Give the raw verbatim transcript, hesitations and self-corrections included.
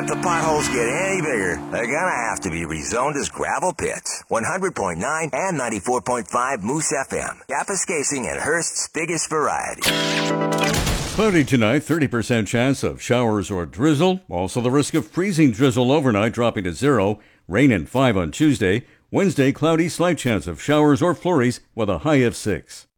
If the potholes get any bigger, they're gonna have to be rezoned as gravel pits. one hundred point nine and ninety-four point five Moose F M. Kapuskasing and Hearst's biggest variety. Cloudy tonight, thirty percent chance of showers or drizzle. Also the risk of freezing drizzle overnight dropping to zero. Rain and five on Tuesday. Wednesday, cloudy, slight chance of showers or flurries with a high of six.